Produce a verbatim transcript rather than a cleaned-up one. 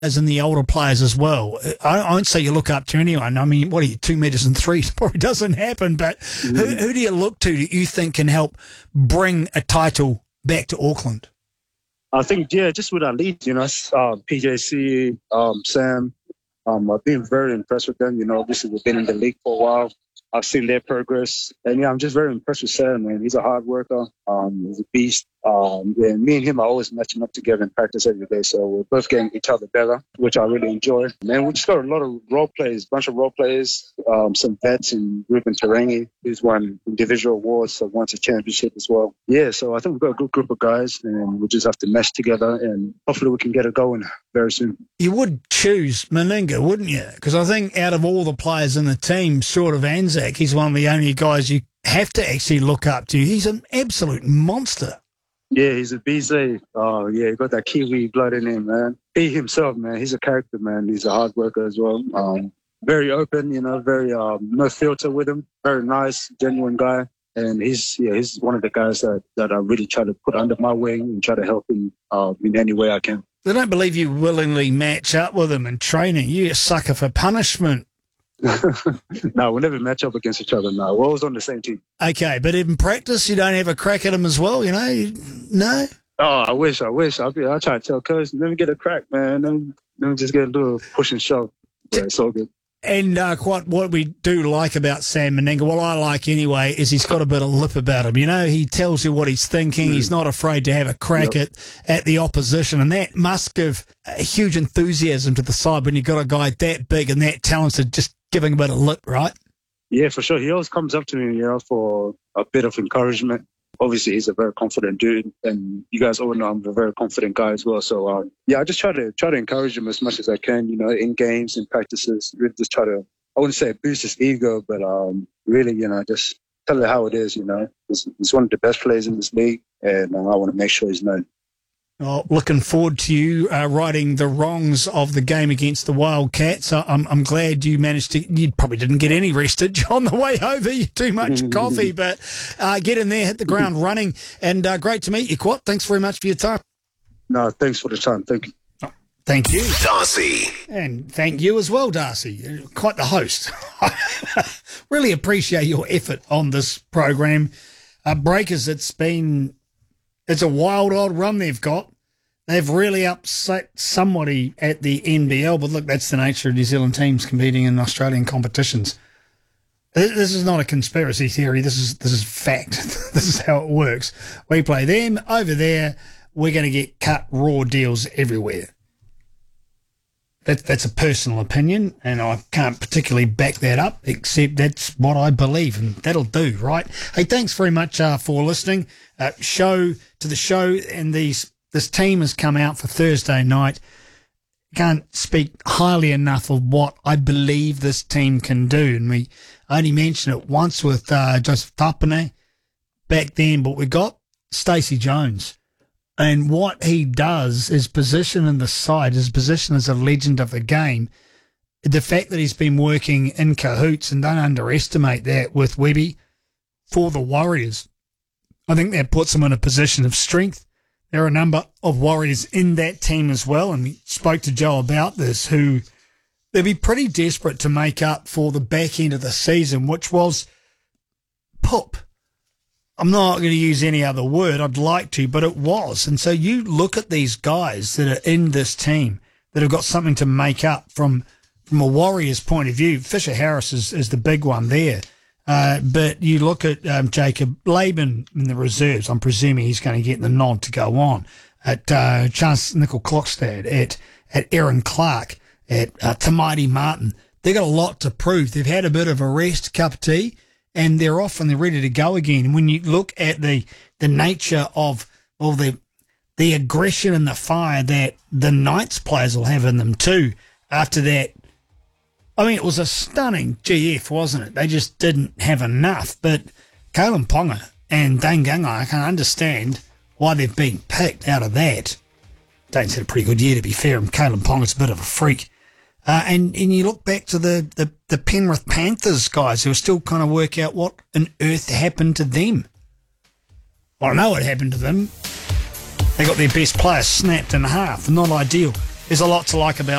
as in the older players as well. I, I won't say you look up to anyone. I mean, what are you, two metres and three? It probably doesn't happen, but mm. who, who do you look to that you think can help bring a title back to Auckland? I think, yeah, just with our leads, you know, uh, P J C, um, Sam, um, I've been very impressed with them. You know, obviously we've been in the league for a while. I've seen their progress. And, yeah, I'm just very impressed with Sam, man. He's a hard worker. Um, he's a beast. Um, yeah, me and him are always matching up together in practice every day. So we're both getting each other better, which I really enjoy. Man, we just got a lot of role players, bunch of role players, um, some vets in Ruben Tarangi, who's won individual awards, so won a championship as well. Yeah, so I think we've got a good group of guys, and we just have to mesh together, and hopefully we can get it going very soon. You would choose Meninga, wouldn't you? Because I think out of all the players in the team, short of Anzac, he's one of the only guys you have to actually look up to. He's an absolute monster. Yeah, he's a beast. Oh, yeah, he got that Kiwi blood in him, man. He himself, man, he's a character, man. He's a hard worker as well. Um, very open, you know, very um, no filter with him. Very nice, genuine guy. And he's yeah, he's one of the guys that, that I really try to put under my wing and try to help him uh, in any way I can. They don't believe you willingly match up with him in training. You're a sucker for punishment. No, we'll never match up against each other. No, we're always on the same team. Okay, but in practice, you don't have a crack at him as well, you know? You, no? Oh, I wish, I wish. I'll be. I try to tell coach, let me get a crack, man. Let me, let me just get a little push and shove. Yeah, it's all good. And uh, quite what we do like about Sam Meninga, what I like anyway, is he's got a bit of lip about him. You know, he tells you what he's thinking. Mm. He's not afraid to have a crack yep. at, at the opposition. And that must give a huge enthusiasm to the side when you've got a guy that big and that talented just giving a bit of lip, right? Yeah, for sure. He always comes up to me, you know, for a bit of encouragement. Obviously, he's a very confident dude, and you guys all know I'm a very confident guy as well. So, uh, yeah, I just try to try to encourage him as much as I can, you know, in games, in practices. Really just try to, I wouldn't say boost his ego, but um, really, you know, just tell him how it is, you know. He's, he's one of the best players in this league, and uh, I want to make sure he's known. Oh, looking forward to you uh, righting the wrongs of the game against the Wildcats. I'm, I'm glad you managed to. You probably didn't get any restage on the way over. You too much coffee, but uh, get in there, hit the ground running, and uh, great to meet you, Quat. Thanks very much for your time. No, thanks for the time. Thank you. Oh, thank you, Darcy, and thank you as well, Darcy. Quite the host. Really appreciate your effort on this program. Uh, Breakers, it's been. It's a wild old run they've got. They've really upset somebody at the N B L, but look, that's the nature of New Zealand teams competing in Australian competitions. This is not a conspiracy theory. This is this is fact. This is how it works. We play them over there. We're going to get cut raw deals everywhere. That, that's a personal opinion, and I can't particularly back that up, except that's what I believe, and that'll do, right? Hey, thanks very much uh, for listening. Uh, show to the show, and these this team has come out for Thursday night. Can't speak highly enough of what I believe this team can do, and we only mentioned it once with uh, Joseph Tapine back then, but we got Stacey Jones. And what he does, his position in the side, his position as a legend of the game, the fact that he's been working in cahoots, and don't underestimate that with Webby for the Warriors. I think that puts him in a position of strength. There are a number of Warriors in that team as well, and we spoke to Joe about this, who they'd be pretty desperate to make up for the back end of the season, which was poop. I'm not going to use any other word. I'd like to, but it was. And so you look at these guys that are in this team that have got something to make up from from a Warriors point of view. Fisher Harris is, is the big one there. Uh, but you look at um, Jacob Laban in the reserves. I'm presuming he's going to get the nod to go on. At uh, Chance Nickel-Klokstad, at, at Aaron Clark, at uh, Tamaiti Martin. They've got a lot to prove. They've had a bit of a rest, cup of tea, and they're off and they're ready to go again. And when you look at the the nature of of the the aggression and the fire that the Knights players will have in them too, after that, I mean, it was a stunning G F, wasn't it? They just didn't have enough. But Kalyn Ponga and Dane Gagai, I can understand why they've been picked out of that. Dane's had a pretty good year, to be fair, and Kalyn Ponga's a bit of a freak. Uh, and, and you look back to the, the, the Penrith Panthers guys who are still kind of work out what on earth happened to them. Well, I know what happened to them. They got their best player snapped in half. Not ideal. there's a lot to like about